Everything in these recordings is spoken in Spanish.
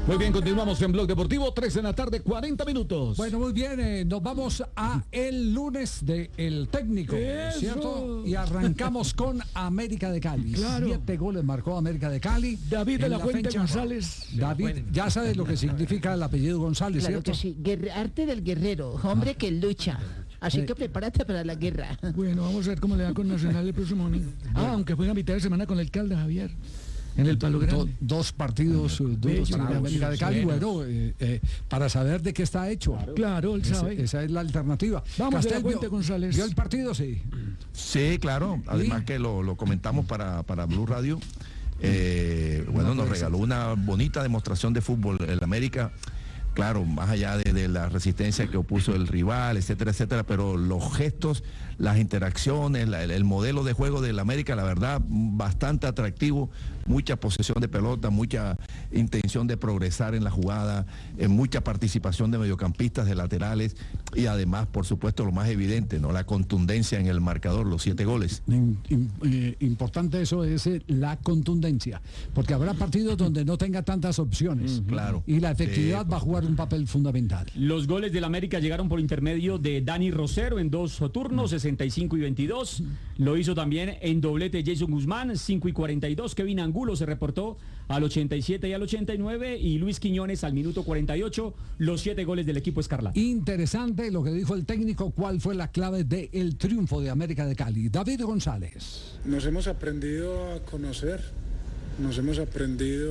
Muy bien, continuamos en Blog Deportivo, 3 de la tarde, 40 minutos. Bueno, muy bien, nos vamos a el lunes del técnico, Eso. ¿cierto? Y arrancamos con América de Cali. Claro. 7 goles marcó América de Cali. David de en la Fuente fecha. González. David, ya sabes lo que significa el apellido González, Claro ¿cierto? que sí, arte del guerrero, hombre que lucha. Así que prepárate para la guerra. Bueno, vamos a ver cómo le va con Nacional el próximo domingo. Aunque fue a mitad de semana con el Calda, Javier. En el Palo Grande. Dos partidos duros para América de Cali. Bueno, para saber de qué está hecho. Claro, él sabe. Esa es la alternativa. Vamos de la Fuente González. ¿Vio el partido? Sí. Sí, claro. Además que lo comentamos para Blue Radio. Bueno, nos regaló una bonita demostración de fútbol en América. Claro, más allá de la resistencia que opuso el rival, etcétera, etcétera, pero los gestos, las interacciones, el modelo de juego del América, la verdad, bastante atractivo, mucha posesión de pelota, mucha intención de progresar en la jugada, mucha participación de mediocampistas, de laterales, y además, por supuesto, lo más evidente, ¿no? La contundencia en el marcador, los 7 goles. Importante eso es la contundencia, porque habrá partidos donde no tenga tantas opciones. Claro. Y la efectividad Sí, va a jugar un papel fundamental. Los goles del América llegaron por intermedio de Dani Rosero en 2 turnos, 65 y 22. Lo hizo también en doblete Jason Guzmán, 5 y 42. Kevin Angulo se reportó al 87 y al 89. Y Luis Quiñones al minuto 48. Los 7 goles del equipo escarlata. Interesante lo que dijo el técnico, cuál fue la clave del triunfo de América de Cali. David González. Nos hemos aprendido a conocer, nos hemos aprendido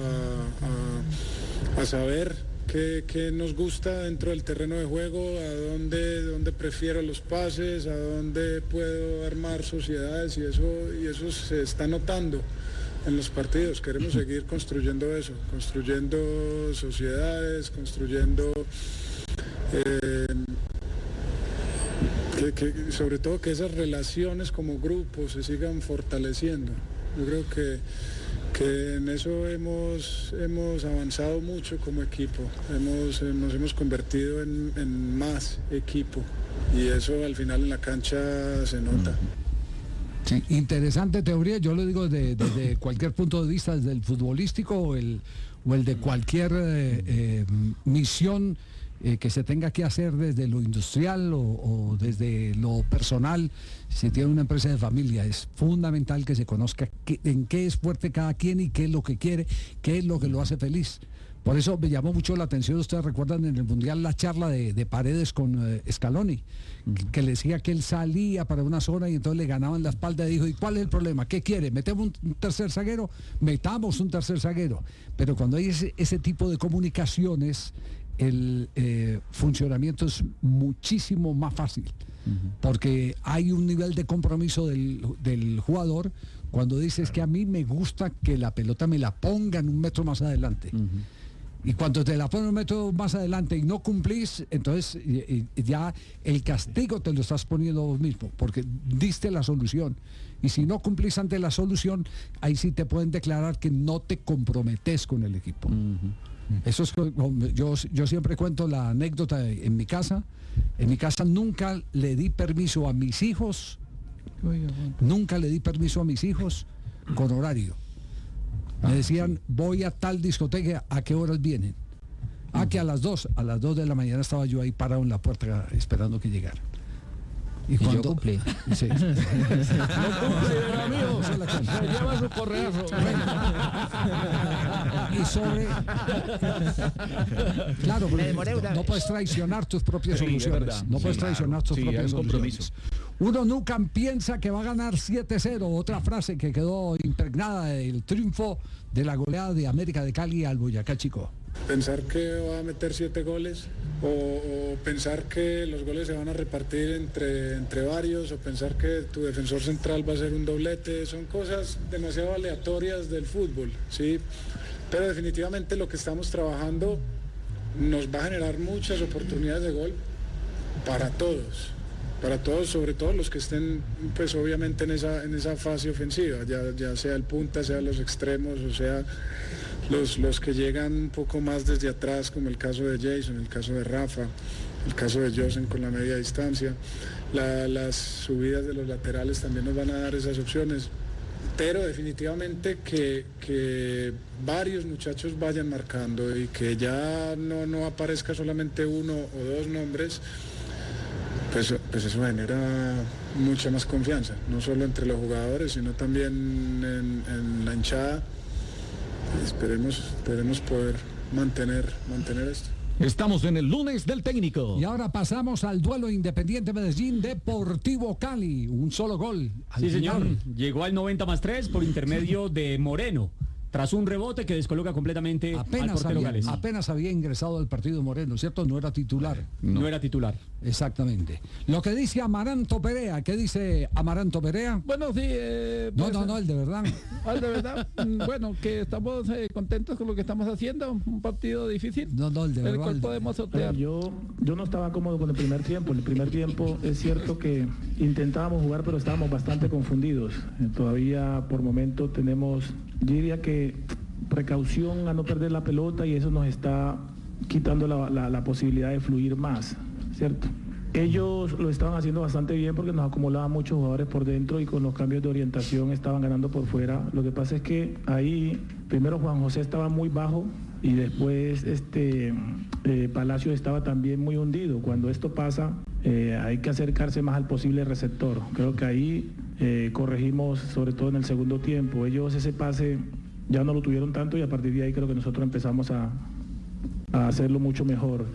a saber qué nos gusta dentro del terreno de juego, a dónde prefiero los pases, a dónde puedo armar sociedades, y eso se está notando en los partidos. Queremos seguir construyendo eso, construyendo sociedades, construyendo sobre todo que esas relaciones como grupo se sigan fortaleciendo. Yo creo que en eso hemos avanzado mucho como equipo, nos hemos convertido en más equipo, y eso al final en la cancha se nota. Sí. Interesante teoría, yo lo digo desde cualquier punto de vista, desde el futbolístico o el de cualquier misión que se tenga que hacer desde lo industrial o desde lo personal. Si tiene una empresa de familia, es fundamental que se conozca en qué es fuerte cada quien y qué es lo que quiere, qué es lo que lo hace feliz. Por eso me llamó mucho la atención, ustedes recuerdan en el Mundial la charla de Paredes con Scaloni, que le decía que él salía para una zona y entonces le ganaban la espalda, y dijo, ¿y cuál es el problema? ¿Qué quiere? ¿Metemos un tercer zaguero? Metamos un tercer zaguero. Pero cuando hay ese tipo de comunicaciones, el funcionamiento es muchísimo más fácil, porque hay un nivel de compromiso del jugador cuando dices que a mí me gusta que la pelota me la pongan un metro más adelante. Y cuando te la ponen un metro más adelante y no cumplís, entonces ya el castigo te lo estás poniendo vos mismo, porque diste la solución. Y si no cumplís ante la solución, ahí sí te pueden declarar que no te comprometes con el equipo. Eso es, yo siempre cuento la anécdota en mi casa. En mi casa nunca le di permiso a mis hijos, con horario. Me decían, voy a tal discoteca, ¿a qué horas vienen? Que a las 2 de la mañana estaba yo ahí parado en la puerta esperando que llegara. Y cuando yo cumplí. Sí. No cumple, amigo. Se lleva su correazo. Y sobre... Claro, no puedes traicionar tus propias soluciones. No puedes traicionar tus propias soluciones. Uno nunca piensa que va a ganar 7-0. Otra frase que quedó impregnada del triunfo de la goleada de América de Cali al Boyacá Chico. Pensar que va a meter 7 goles o pensar que los goles se van a repartir entre varios, o pensar que tu defensor central va a ser un doblete, son cosas demasiado aleatorias del fútbol, ¿sí? Pero definitivamente lo que estamos trabajando nos va a generar muchas oportunidades de gol para todos, sobre todo los que estén, pues obviamente en esa fase ofensiva, ya sea el punta, sea los extremos, o sea los que llegan un poco más desde atrás, como el caso de Jason, el caso de Rafa, el caso de Josen con la media distancia. Las subidas de los laterales también nos van a dar esas opciones. pero definitivamente que varios muchachos vayan marcando y que ya no aparezca solamente uno o dos nombres, pues eso genera mucha más confianza, no solo entre los jugadores, sino también en la hinchada. Esperemos poder mantener esto. Estamos en el lunes del técnico. Y ahora pasamos al duelo Independiente Medellín Deportivo Cali. Un solo gol. Sí, señor. Llegó al 90+3 por intermedio de Moreno, tras un rebote que descoloca completamente al portero Gales. Apenas había ingresado al partido Moreno, ¿cierto? No era titular. No era titular. Exactamente. Lo que dice Amaranto Perea. ¿Qué dice Amaranto Perea? Bueno, sí. No, el de verdad. El de verdad. Bueno, que estamos contentos con lo que estamos haciendo. Un partido difícil. No, el de verdad. El cual podemos sortear. Yo no estaba cómodo con el primer tiempo. En el primer tiempo es cierto que intentábamos jugar, pero estábamos bastante confundidos. Todavía por momento tenemos, yo diría que precaución a no perder la pelota, y eso nos está quitando la posibilidad de fluir más, ¿cierto? Ellos lo estaban haciendo bastante bien porque nos acumulaban muchos jugadores por dentro y con los cambios de orientación estaban ganando por fuera. Lo que pasa es que ahí primero Juan José estaba muy bajo y después Palacio estaba también muy hundido. Cuando esto pasa hay que acercarse más al posible receptor. Creo que ahí corregimos, sobre todo en el segundo tiempo. Ellos ese pase ya no lo tuvieron tanto y a partir de ahí creo que nosotros empezamos a hacerlo mucho mejor.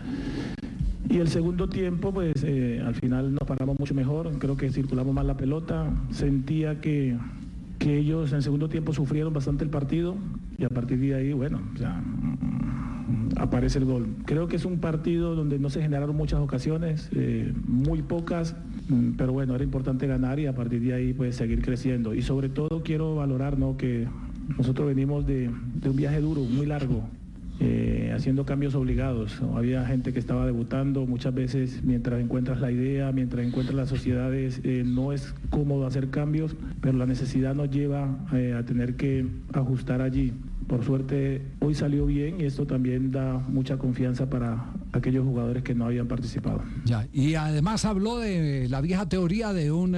Y el segundo tiempo, pues al final nos paramos mucho mejor, creo que circulamos más la pelota, sentía que ellos en el segundo tiempo sufrieron bastante el partido y a partir de ahí, bueno, ya aparece el gol. Creo que es un partido donde no se generaron muchas ocasiones, muy pocas, pero bueno, era importante ganar y a partir de ahí pues seguir creciendo. Y sobre todo quiero valorar, ¿no?, que nosotros venimos de un viaje duro, muy largo. Haciendo cambios obligados. Había gente que estaba debutando, muchas veces mientras encuentras la idea, mientras encuentras las sociedades, no es cómodo hacer cambios, pero la necesidad nos lleva a tener que ajustar allí. Por suerte hoy salió bien y esto también da mucha confianza para aquellos jugadores que no habían participado. Ya, y además habló de la vieja teoría de un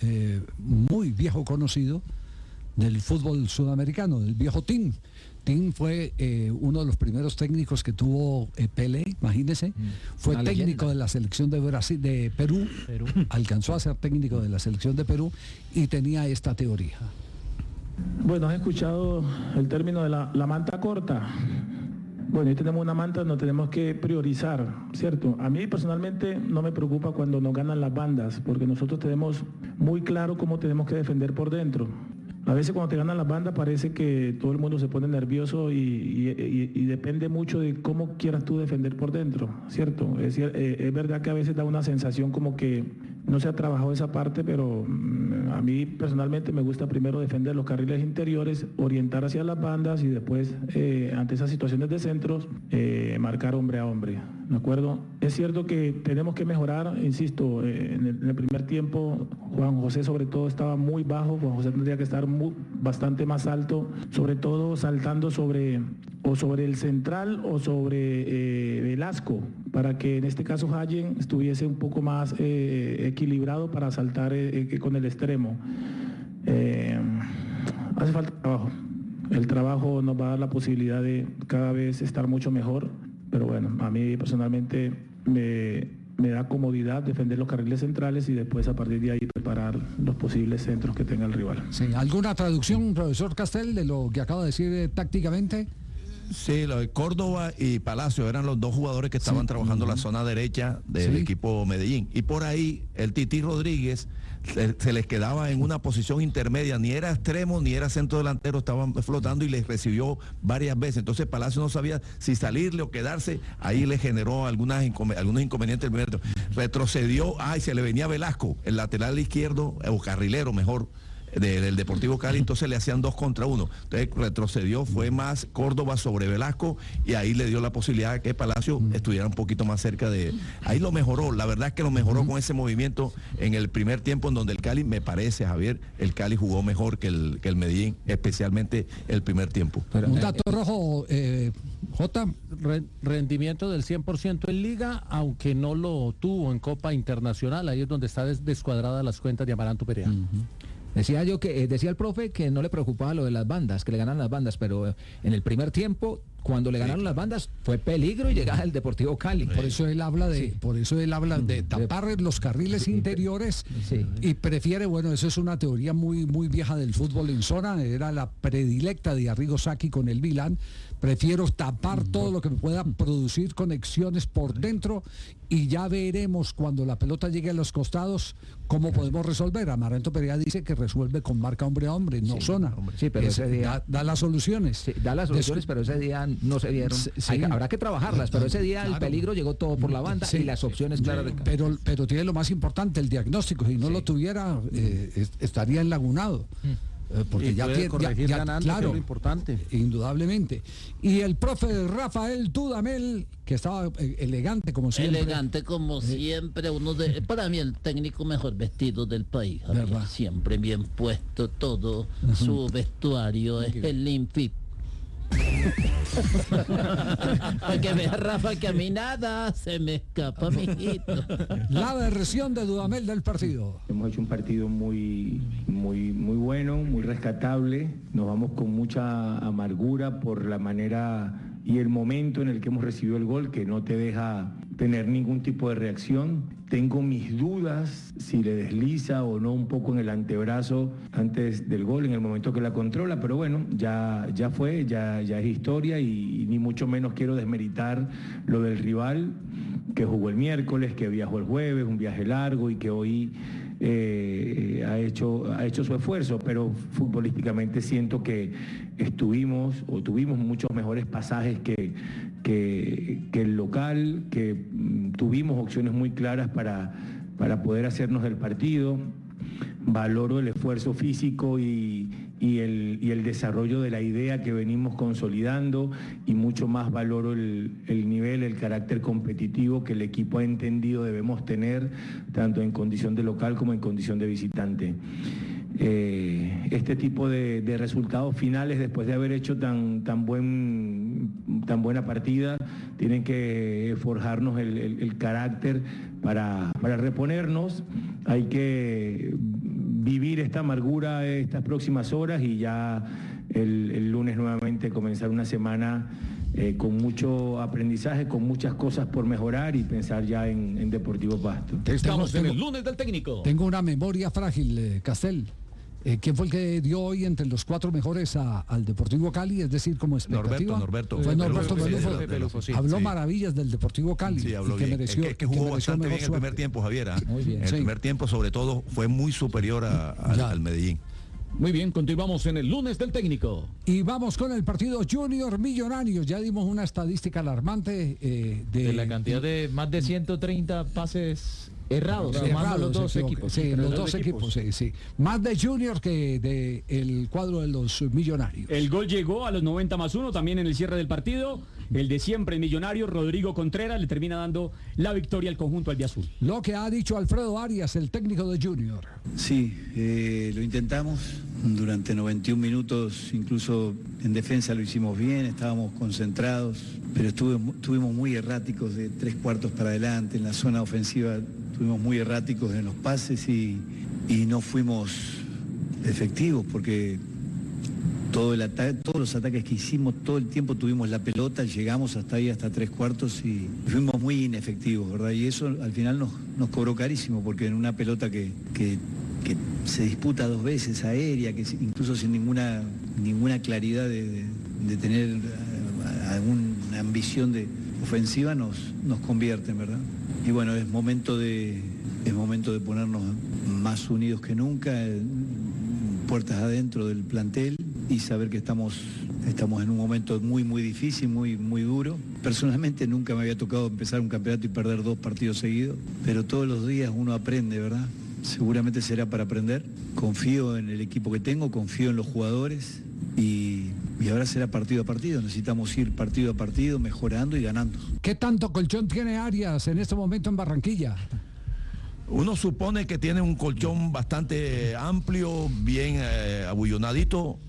muy viejo conocido del fútbol sudamericano, del viejo Tim. Tim fue uno de los primeros técnicos que tuvo Pelé, imagínese. Fue una técnico leyenda de la selección de Brasil, de Perú. Alcanzó a ser técnico de la selección de Perú y tenía esta teoría. Bueno, ¿has escuchado el término de la manta corta? Bueno, ahí tenemos una manta, nos tenemos que priorizar, ¿cierto? A mí personalmente no me preocupa cuando nos ganan las bandas, porque nosotros tenemos muy claro cómo tenemos que defender por dentro. A veces cuando te ganan las bandas parece que todo el mundo se pone nervioso y depende mucho de cómo quieras tú defender por dentro, ¿cierto? Es verdad que a veces da una sensación como que no se ha trabajado esa parte, pero a mí personalmente me gusta primero defender los carriles interiores, orientar hacia las bandas y después, ante esas situaciones de centros, marcar hombre a hombre, ¿de acuerdo? Es cierto que tenemos que mejorar, insisto, en el primer tiempo Juan José sobre todo estaba muy bajo, Juan José tendría que estar bastante más alto, sobre todo saltando sobre el central o sobre Velasco, para que en este caso Hayen estuviese un poco más equilibrado para saltar con el extremo. Hace falta trabajo. El trabajo nos va a dar la posibilidad de cada vez estar mucho mejor, pero bueno, a mí personalmente me da comodidad defender los carriles centrales y después a partir de ahí preparar los posibles centros que tenga el rival. Sí, ¿alguna traducción, profesor Castel, de lo que acaba de decir tácticamente? Sí, lo de Córdoba y Palacio eran los dos jugadores que estaban trabajando la zona derecha del equipo Medellín. Y por ahí el Tití Rodríguez se les quedaba en una posición intermedia, ni era extremo ni era centro delantero, estaban flotando y les recibió varias veces. Entonces Palacio no sabía si salirle o quedarse, ahí le generó algunos inconvenientes el primer tiempo. Retrocedió, y se le venía Velasco, el lateral izquierdo, o carrilero mejor, del Deportivo Cali, entonces le hacían 2 contra 1. Entonces retrocedió, fue más Córdoba sobre Velasco y ahí le dio la posibilidad de que Palacio estuviera un poquito más cerca de... Ahí lo mejoró, la verdad es que lo mejoró con ese movimiento en el primer tiempo, en donde el Cali, me parece, Javier, el Cali jugó mejor que el Medellín, especialmente el primer tiempo. Un dato rojo, Jota. Rendimiento del 100% en Liga, aunque no lo tuvo en Copa Internacional, ahí es donde está descuadrada las cuentas de Amaranto Perea. Decía yo que, decía el profe que no le preocupaba lo de las bandas, que le ganan las bandas, pero en el primer tiempo, cuando le ganaron las bandas, fue peligro y llegaba el Deportivo Cali. Por eso él habla de tapar los carriles interiores y prefiere, bueno, eso es una teoría muy vieja del fútbol en zona, era la predilecta de Arrigo Sacchi con el Milan. Prefiero tapar todo lo que pueda producir conexiones por dentro y ya veremos cuando la pelota llegue a los costados cómo podemos resolver. Amaranto Perea dice que resuelve con marca hombre a hombre, no zona. Sí, pero ese día da las soluciones. Sí, da las soluciones, pero ese día no se dieron. Habrá que trabajarlas, pero ese día el peligro llegó todo por la banda y las opciones claras de campo. Pero tiene lo más importante, el diagnóstico. Si no lo tuviera, estaría enlagunado. Porque ya tiene ganando, claro, que es lo importante. Indudablemente. Y el profe Rafael Dudamel, que estaba elegante como siempre. Elegante como siempre, para mí el técnico mejor vestido del país, Javier, siempre bien puesto todo, su vestuario es el limpio. Para que vea, Rafa, que a mí nada se me escapa, mijito. La versión de Dudamel del partido. Hemos hecho un partido muy bueno, muy rescatable. Nos vamos con mucha amargura por la manera y el momento en el que hemos recibido el gol, que no te deja tener ningún tipo de reacción. Tengo mis dudas si le desliza o no un poco en el antebrazo antes del gol, en el momento que la controla, pero bueno, ya fue, ya es historia y ni mucho menos quiero desmeritar lo del rival que jugó el miércoles, que viajó el jueves, un viaje largo y que hoy ha hecho su esfuerzo, pero futbolísticamente siento que tuvimos muchos mejores pasajes que el local, que tuvimos opciones muy claras para poder hacernos del partido. Valoro el esfuerzo físico y el desarrollo de la idea que venimos consolidando y mucho más valoro el nivel, el carácter competitivo que el equipo ha entendido debemos tener tanto en condición de local como en condición de visitante. Este tipo de resultados finales después de haber hecho tan buena partida tienen que forjarnos el carácter para reponernos. Hay que vivir esta amargura estas próximas horas y ya el lunes nuevamente comenzar una semana con mucho aprendizaje, con muchas cosas por mejorar y pensar ya en Deportivo Pasto. Estamos en el lunes del técnico. Tengo una memoria frágil, Castel. ¿Quién fue el que dio hoy entre los 4 mejores al Deportivo Cali? Es decir, como expectativa. Norberto. Fue Norberto Pelufo. Habló maravillas del Deportivo Cali. Sí, habló bien. Que jugó bastante bien el primer tiempo, Javier. Muy bien. En el primer tiempo, sobre todo, fue muy superior al Medellín. Muy bien, continuamos en el lunes del técnico. Y vamos con el partido Junior Millonarios. Ya dimos una estadística alarmante de la cantidad de más de 130 pases errados, los dos equipos. Sí, los dos equipos, sí. Más de Junior que de el cuadro de los Millonarios. El gol llegó a los 90+1, también en el cierre del partido. El de siempre, Millonarios, Rodrigo Contreras, le termina dando la victoria al conjunto albiazul. Lo que ha dicho Alfredo Arias, el técnico de Junior. Sí, lo intentamos durante 91 minutos, incluso en defensa lo hicimos bien, estábamos concentrados, pero estuvimos muy erráticos de 3/4 para adelante, en la zona ofensiva estuvimos muy erráticos en los pases y no fuimos efectivos porque todos los ataques que hicimos, todo el tiempo tuvimos la pelota, llegamos hasta ahí, hasta 3/4 y fuimos muy inefectivos, ¿verdad? Y eso al final nos cobró carísimo porque en una pelota que se disputa 2 veces aérea, que incluso sin ninguna claridad de tener alguna ambición de ofensiva nos convierten, ¿verdad? Y bueno, es momento de ponernos más unidos que nunca, puertas adentro del plantel y saber que estamos en un momento muy difícil, muy duro. Personalmente nunca me había tocado empezar un campeonato y perder 2 partidos seguidos, pero todos los días uno aprende, ¿verdad? Seguramente será para aprender. Confío en el equipo que tengo, confío en los jugadores y ahora será partido a partido. Necesitamos ir partido a partido, mejorando y ganando. ¿Qué tanto colchón tiene Arias en este momento en Barranquilla? Uno supone que tiene un colchón bastante amplio, bien abullonadito,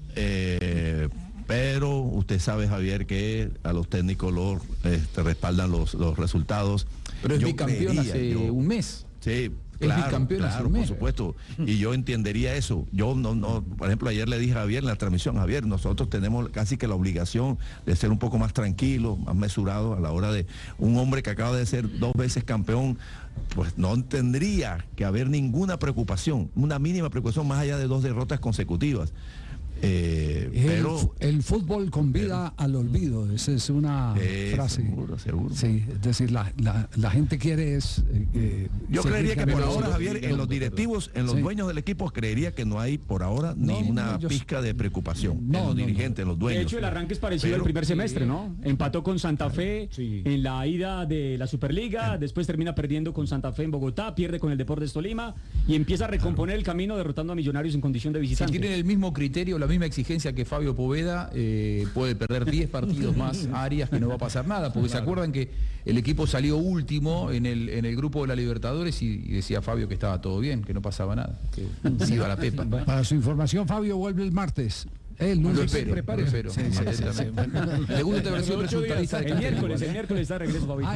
pero usted sabe, Javier, que a los técnicos respaldan los resultados. Pero es bicampeón hace un mes. Sí, Claro, bicampeón claro, por supuesto. Y yo entendería eso. Yo no, por ejemplo, ayer le dije a Javier en la transmisión, Javier, nosotros tenemos casi que la obligación de ser un poco más tranquilos, más mesurados a la hora de un hombre que acaba de ser 2 veces campeón. Pues no tendría que haber ninguna preocupación, una mínima preocupación más allá de 2 derrotas consecutivas. Pero el fútbol convida al olvido, esa es una frase. Seguro. Sí, es decir, la gente quiere es... yo creería que por ahora, Javier, en los directivos, en los dueños del equipo, creería que no hay por ahora ni una pizca de preocupación en los dirigentes, en los dueños. De hecho, el arranque es parecido al primer semestre, ¿no? Empató con Santa Fe en la ida de la Superliga, después termina perdiendo con Santa Fe en Bogotá, pierde con el Deportes Tolima y empieza a recomponer el camino derrotando a Millonarios en condición de visitante. Si tienen el mismo criterio, la misma exigencia que Fabio Poveda, puede perder 10 partidos más Arias, que no va a pasar nada, porque se acuerdan que el equipo salió último en el grupo de la Libertadores y decía Fabio que estaba todo bien, que no pasaba nada, que se iba a la pepa. Para su información, Fabio vuelve el martes. El lunes lo espero. Sí, le gusta esta versión resultadista. El miércoles está de regreso, Fabio.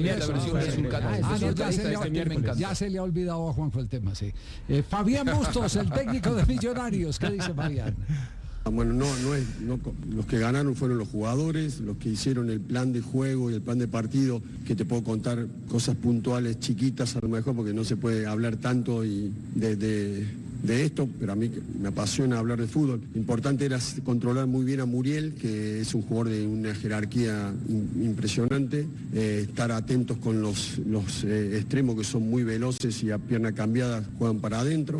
Ya se le ha olvidado a Juanjo el tema, sí. Fabián Bustos, el técnico de Millonarios. ¿Qué dice Fabián? Bueno, los que ganaron fueron los jugadores, los que hicieron el plan de juego y el plan de partido, que te puedo contar cosas puntuales, chiquitas a lo mejor, porque no se puede hablar tanto de esto, pero a mí me apasiona hablar de fútbol. Lo importante era controlar muy bien a Muriel, que es un jugador de una jerarquía impresionante, estar atentos con los extremos, que son muy veloces y a pierna cambiada juegan para adentro,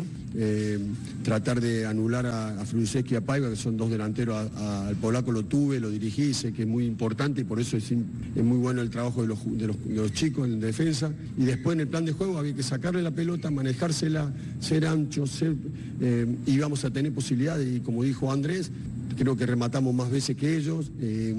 tratar de anular a Frusek y a Paiva, que son 2 delanteros. Al polaco lo tuve, lo dirigí, sé que es muy importante y por eso es muy bueno el trabajo de los chicos en defensa. Y después en el plan de juego había que sacarle la pelota, manejársela, ser anchos, íbamos a tener posibilidades, y como dijo Andrés, creo que rematamos más veces que ellos,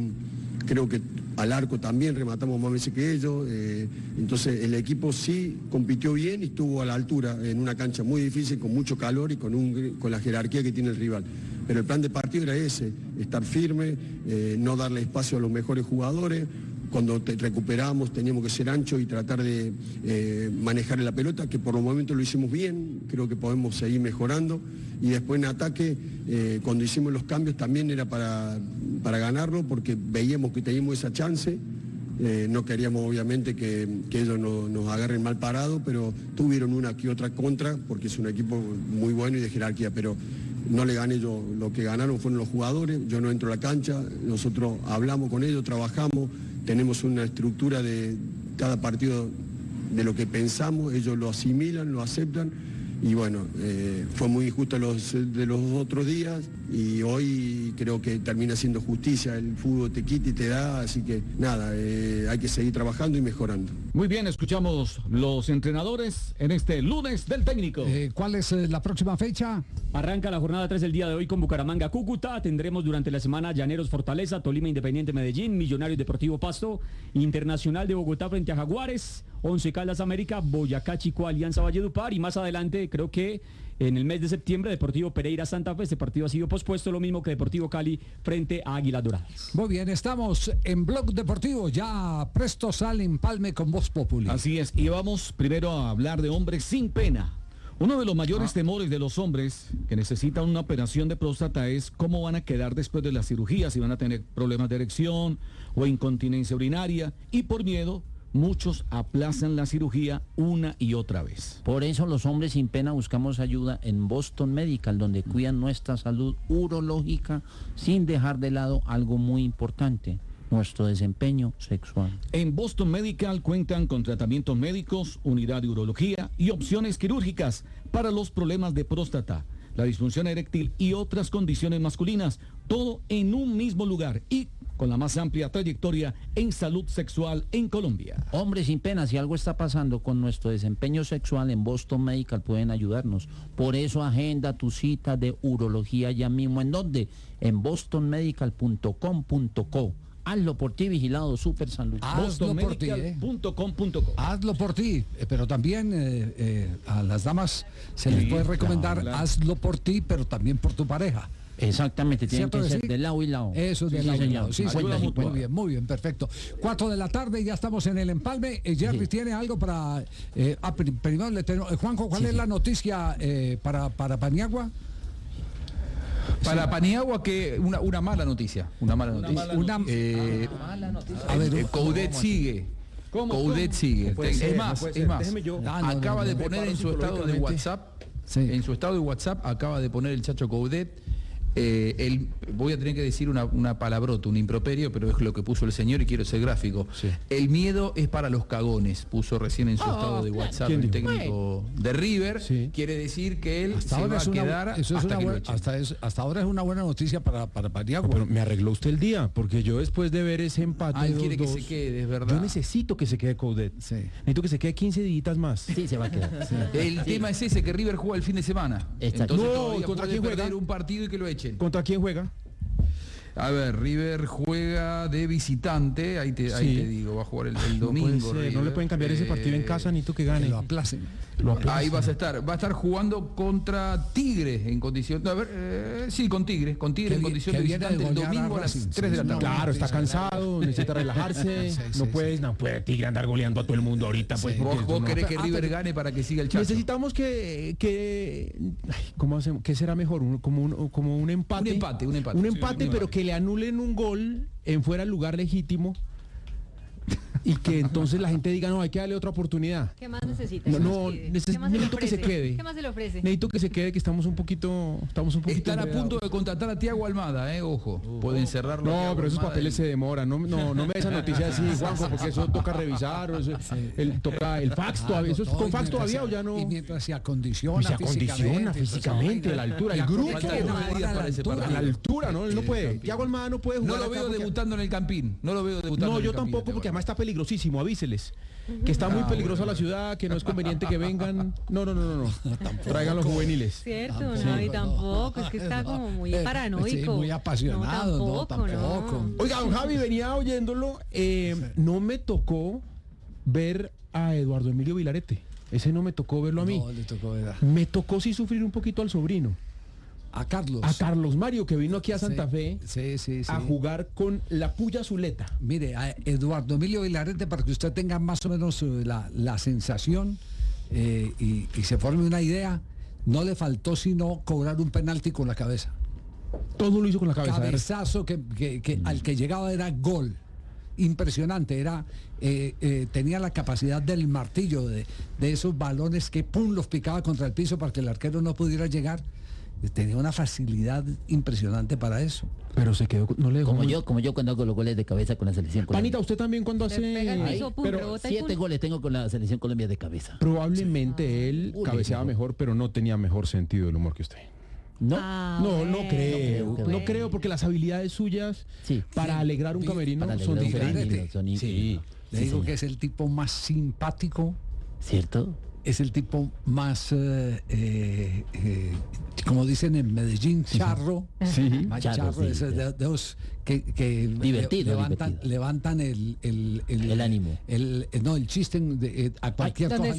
creo que al arco también rematamos más veces que ellos, entonces el equipo sí compitió bien y estuvo a la altura en una cancha muy difícil, con mucho calor y con la jerarquía que tiene el rival. Pero el plan de partido era ese, estar firme, no darle espacio a los mejores jugadores. Cuando recuperamos teníamos que ser anchos y tratar de manejar la pelota, que por los momentos lo hicimos bien, creo que podemos seguir mejorando. Y después en ataque, cuando hicimos los cambios también era para ganarlo, porque veíamos que teníamos esa chance. No queríamos obviamente que ellos nos agarren mal parado, pero tuvieron una que otra contra, porque es un equipo muy bueno y de jerarquía, pero no le gané yo. Lo que ganaron fueron los jugadores. Yo no entro a la cancha, nosotros hablamos con ellos, trabajamos, tenemos una estructura de cada partido de lo que pensamos, ellos lo asimilan, lo aceptan, y bueno, fue muy injusto de los otros días, y hoy creo que termina siendo justicia. El fútbol te quita y te da, así que nada, hay que seguir trabajando y mejorando. Muy bien, escuchamos los entrenadores en este lunes del técnico. ¿Cuál es la próxima fecha? Arranca la jornada 3 del día de hoy con Bucaramanga, Cúcuta. Tendremos durante la semana Llaneros, Fortaleza, Tolima, Independiente Medellín, Millonarios, Deportivo Pasto, Internacional de Bogotá frente a Jaguares, Once Caldas América, Boyacá Chico, Alianza Valledupar, y más adelante creo que en el mes de septiembre Deportivo Pereira Santa Fe. Este partido ha sido pospuesto, lo mismo que Deportivo Cali frente a Águilas Doradas. Muy bien, estamos en Blog Deportivo, ya presto sale Empalme con Voz Populi. Así es, y vamos primero a hablar de hombres sin pena. Uno de los mayores temores de los hombres que necesitan una operación de próstata es cómo van a quedar después de la cirugía, si van a tener problemas de erección o incontinencia urinaria, y por miedo muchos aplazan la cirugía una y otra vez. Por eso los hombres sin pena buscamos ayuda en Boston Medical, donde cuidan nuestra salud urológica sin dejar de lado algo muy importante: nuestro desempeño sexual. En Boston Medical cuentan con tratamientos médicos, unidad de urología y opciones quirúrgicas para los problemas de próstata, la disfunción eréctil y otras condiciones masculinas, todo en un mismo lugar y con la más amplia trayectoria en salud sexual en Colombia. Hombres sin pena, si algo está pasando con nuestro desempeño sexual, en Boston Medical pueden ayudarnos. Por eso agenda tu cita de urología ya mismo. ¿En dónde? En bostonmedical.com.co. Hazlo por ti, vigilado Super Salud. Hazlo por ti, Hazlo por ti, pero también a las damas se les puede recomendar, hazlo por ti, pero también por tu pareja. Exactamente, tienen que ser de lado y lado. Eso es de lado y lado. Sí, señor. Muy bien, perfecto. 4 de la tarde, ya estamos en el empalme. Jerry tiene algo para... primero le tengo... Juanjo, ¿cuál es la noticia para Paniagua? Para Paniagua, que una mala noticia. Una mala noticia. Mala noticia. A ver, Coudet sigue. Coudet sigue. Es más, acaba de poner en su estado de WhatsApp, acaba de poner el Chacho Coudet, voy a tener que decir una palabrota, un improperio, pero es lo que puso el señor y quiero ser gráfico. Sí. El miedo es para los cagones, puso recién en su estado de WhatsApp el técnico de River. Sí. Quiere decir que él se va a quedar hasta ahora es una buena noticia para Paniagua. Pero me arregló usted el día, porque yo después de ver ese empate él quiere que se quede, es verdad. Yo necesito que se quede Coudet. Sí. Necesito que se quede 15 días más. Sí, se va a quedar. Sí. El tema es ese, que River juega el fin de semana. Exacto. Entonces ¿contra quién juega? Un partido y que lo echen. ¿Contra quién juega? A ver, River juega de visitante, ahí te digo, va a jugar el domingo. No le pueden cambiar ese partido en casa, ni tú que gane. Que lo aplacen. Ahí va a estar jugando contra Tigre en condición, con Tigre en condición de visitante el domingo a las 3 de la tarde. Claro, está cansado, necesita relajarse, no puede Tigre andar goleando a todo el mundo ahorita. Pues, ¿Vos querés que River gane para que siga el Chacho? Necesitamos ¿cómo hacemos? ¿Qué será mejor? Como un empate. Un empate, pero que le anulen un gol en fuera del lugar legítimo. Y que entonces la gente diga, no, hay que darle otra oportunidad. ¿Qué más necesita? Necesito que se quede. ¿Qué más se le ofrece? Necesito que se quede, que estamos un poquito Están a punto de contratar a Thiago Almada, ojo. Pueden cerrarlo. No, pero esos papeles se demoran. No me des esa noticia así, Juanjo, porque eso toca revisar. Toca el fax todavía. ¿Eso es con fax todavía o ya no? Y mientras se acondiciona físicamente, la altura, el grupo. La altura, ¿no? Él no puede. Thiago Almada no puede jugar. No lo veo debutando en el Campín. No, yo tampoco, porque además está peligrosísimo, avíseles. Que está muy peligrosa la ciudad, que no es conveniente que vengan. No. Traigan los juveniles. Cierto, no, y tampoco, es que está como muy paranoico. Muy apasionado, tampoco. Oiga, don Javi, venía oyéndolo, no me tocó ver a Eduardo Emilio Vilarete. Ese no me tocó verlo a mí. No, le tocó ver. Me tocó sí sufrir un poquito al sobrino. A Carlos. A Carlos Mario, que vino aquí a Santa Fe a jugar con la Puya Zuleta. Mire, a Eduardo Emilio Vilarete, para que usted tenga más o menos la sensación y se forme una idea, no le faltó sino cobrar un penalti con la cabeza. Todo lo hizo con la cabeza. Cabezazo que al que llegaba era gol. Impresionante, tenía la capacidad del martillo, de esos balones que los picaba contra el piso para que el arquero no pudiera llegar. Tenía una facilidad impresionante para eso. Pero se quedó, no le dejó. Como yo cuando hago los goles de cabeza con la selección colombiana. Panita, usted también cuando hace... Pero 7 goles tengo con la selección Colombia de cabeza. Probablemente él cabeceaba mejor, pero no tenía mejor sentido del humor que usted. No creo, porque las habilidades suyas para alegrar un camerino son diferentes. Le digo que es el tipo más simpático. ¿Cierto? Es el tipo más, como dicen en Medellín, charro. Más charro, de los que levantan el ánimo. El chiste a cualquier cosa.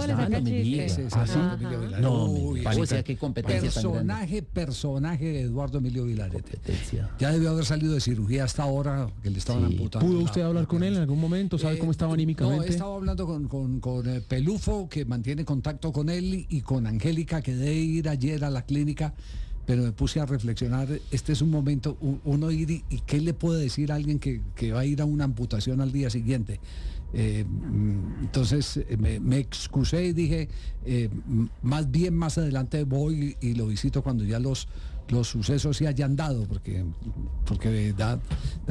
Qué competencia. Personaje de Eduardo Emilio Vilarete. Ya debió haber salido de cirugía hasta ahora, que le estaban amputando. ¿Pudo usted hablar con él en algún momento? ¿Sabe cómo estaba anímicamente? No, he estado hablando con Pelufo, que mantiene contacto con él, y con Angélica, que debe ir ayer a la clínica, pero me puse a reflexionar. Este es un momento, uno ir y qué le puede decir a alguien que va a ir a una amputación al día siguiente. Entonces me excusé y dije, más bien más adelante voy y lo visito cuando ya los sucesos se hayan dado, porque da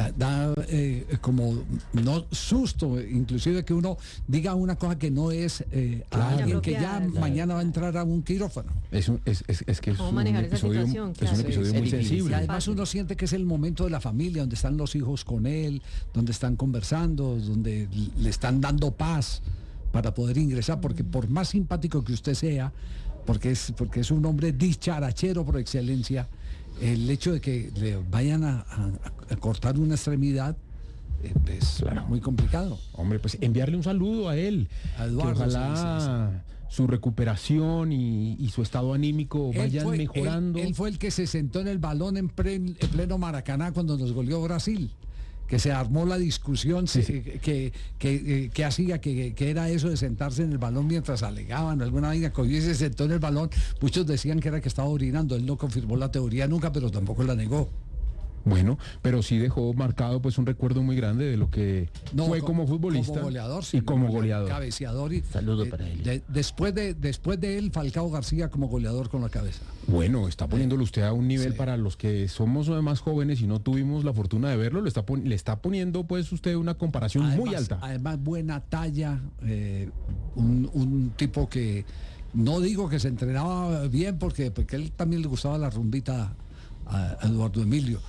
como no susto, inclusive que uno diga una cosa que no es a alguien que ya mañana va a entrar a un quirófano. Es que es un episodio muy sensible. Y además uno siente que es el momento de la familia, donde están los hijos con él, donde están conversando, donde le están dando paz para poder ingresar, porque por más simpático que usted sea, porque es un hombre dicharachero por excelencia, el hecho de que le vayan a cortar una extremidad es muy complicado. Hombre, pues enviarle un saludo a él, a Eduardo, que ojalá su recuperación y su estado anímico vayan mejorando. Él fue el que se sentó en el balón en pleno Maracaná cuando nos goleó Brasil, que se armó la discusión que hacía, que era eso de sentarse en el balón mientras alegaban alguna vaina, que hoy se sentó en el balón. Muchos decían que era que estaba orinando. Él no confirmó la teoría nunca, pero tampoco la negó. Bueno, pero sí dejó marcado pues un recuerdo muy grande de lo que fue como futbolista, como goleador, sí, y como goleador. Cabeceador y saludo para él. Después de él, Falcao García como goleador con la cabeza. Bueno, está poniéndolo usted a un nivel para los que somos más jóvenes y no tuvimos la fortuna de verlo, le está poniendo pues usted una comparación muy alta. Además, buena talla, un tipo que no digo que se entrenaba bien porque él también le gustaba la rumbita a Eduardo Emilio,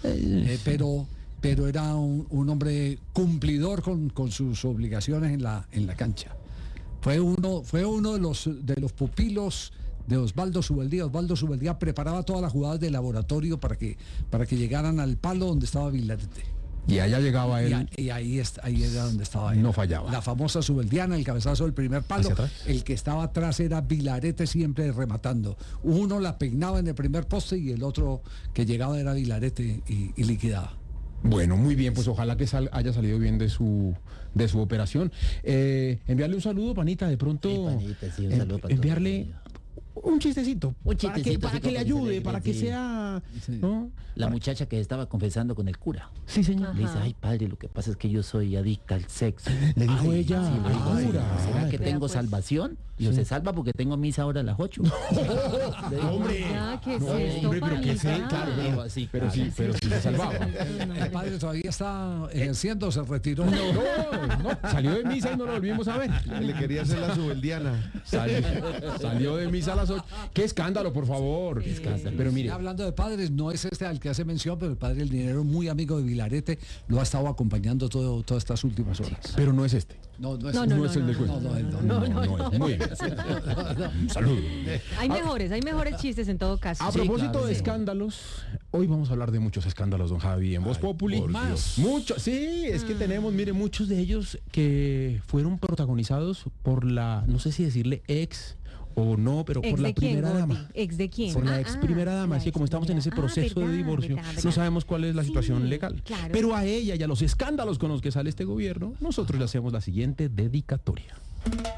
pero era un hombre cumplidor con sus obligaciones en la cancha. Fue uno de los pupilos de Osvaldo Subeldía. Osvaldo Subeldía preparaba todas las jugadas de laboratorio para que llegaran al palo donde estaba Vilarete. Y allá llegaba él. Y ahí era donde estaba él. No fallaba. La famosa Subeldiana, el cabezazo del primer palo. El que estaba atrás era Vilarete, siempre rematando. Uno la peinaba en el primer poste y el otro que llegaba era Vilarete y liquidaba. Bueno, muy bien, pues ojalá que haya salido bien de su operación. Enviarle un saludo, Panita, de pronto. Sí, Panita, sí, un saludo para enviarle un chistecito. Para que le ayude, para que sí. sea. ¿No? La muchacha que estaba confesando con el cura. Sí, señor. Le dice, ay, padre, lo que pasa es que yo soy adicta al sexo. Le dijo ella. Sí, le dijo, cura. ¿Será que tengo salvación? Dijo, se salva porque tengo misa ahora a las 8. Hombre. ¿Qué es esto, pero que sé, claro, así, pero sí se salvaba. El padre todavía está ejerciendo, se retiró. No, salió de misa y no lo volvimos a ver. Le quería hacer la Subeldiana. Salió de misa a las 8. Qué escándalo, por favor. Sí. Pero mire, hablando de padres, no es este al que hace mención, pero el padre El Dinero, muy amigo de Vilarete, lo ha estado acompañando todas estas últimas horas. Pero no es este. No es el del cuento. No. Muy bien. Salud. Hay mejores chistes en todo caso. A propósito de escándalos, hoy vamos a hablar de muchos escándalos, don Javi, en Voz Populi. Muchos, sí, es que tenemos, mire, muchos de ellos que fueron protagonizados por la, no sé si decirle ex o no, pero por la primera dama. ¿Ex de quién? Por la ex primera dama. Es que como estamos en ese proceso de divorcio, no sabemos cuál es la situación legal. Claro. Pero a ella y a los escándalos con los que sale este gobierno, nosotros le hacemos la siguiente dedicatoria.